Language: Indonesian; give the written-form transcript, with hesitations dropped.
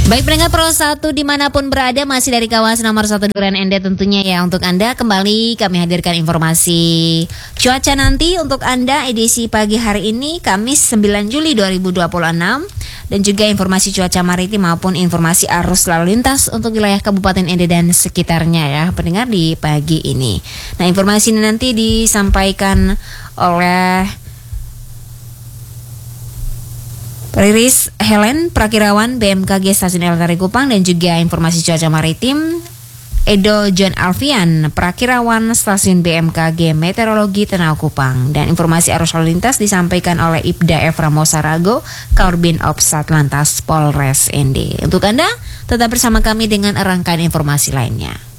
Baik pendengar Pro 1 dimanapun berada, masih dari kawasan nomor 1 Duren Ende tentunya ya. Untuk Anda kembali kami hadirkan informasi cuaca nanti untuk Anda edisi pagi hari ini Kamis 9 Juli 2026. Dan juga informasi cuaca maritim maupun informasi arus lalu lintas untuk wilayah Kabupaten Ende dan sekitarnya ya pendengar di pagi ini. Nah, informasi ini nanti disampaikan oleh Riris Helen, Prakirawan BMKG Stasiun LRT Kupang, dan juga informasi cuaca maritim Edo John Alfian, Prakirawan Stasiun BMKG Meteorologi Tenau Kupang. Dan informasi arus lalu lintas disampaikan oleh Ibda Efra Mosarago, Karbin Ops Satlantas Polres Ende. Untuk Anda, tetap bersama kami dengan rangkaian informasi lainnya.